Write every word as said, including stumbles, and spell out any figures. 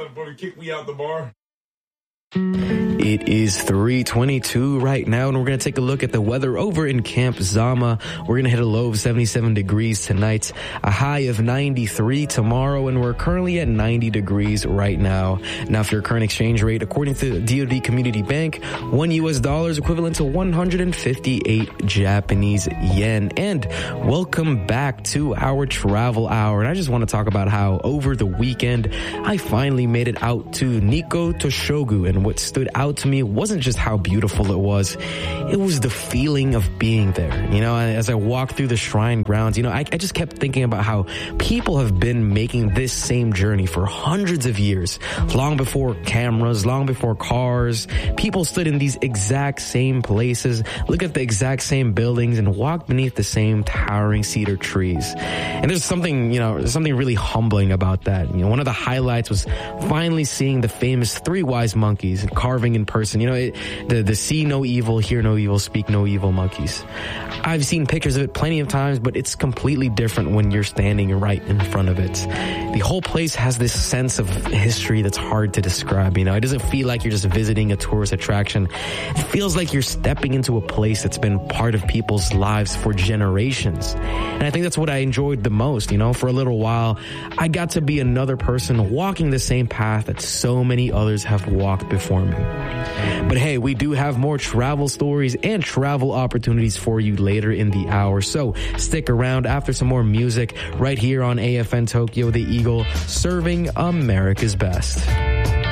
motherfucker kick me out the bar. It is three twenty-two right now, and we're going to take a look at the weather over in Camp Zama. We're going to hit a low of seventy-seven degrees tonight, a high of ninety-three tomorrow, and we're currently at ninety degrees right now. Now, for your current exchange rate, according to D O D Community Bank, one U S dollar is equivalent to one hundred fifty-eight Japanese yen. And welcome back to our travel hour. And I just want to talk about how over the weekend, I finally made it out to Nikko Toshogu, and what stood out to me wasn't just how beautiful it was, it was the feeling of being there. You know, as I walked through the shrine grounds, you know, I, I just kept thinking about how people have been making this same journey for hundreds of years, long before cameras, long before cars. People stood in these exact same places, looked at the exact same buildings, and walked beneath the same towering cedar trees. And there's something, you know, there's something really humbling about that. You know, one of the highlights was finally seeing the famous three wise monkeys carving in person. You know, it, the the see no evil, hear no evil, speak no evil monkeys. I've seen pictures of it plenty of times, but it's completely different when you're standing right in front of it. The whole place has this sense of history that's hard to describe. You know, it doesn't feel like you're just visiting a tourist attraction. It feels like you're stepping into a place that's been part of people's lives for generations. And I think that's what I enjoyed the most. You know, for a little while, I got to be another person walking the same path that so many others have walked before me. But hey, we do have more travel stories and travel opportunities for you later in the hour. So stick around after some more music right here on A F N Tokyo, the Eagle, serving America's best.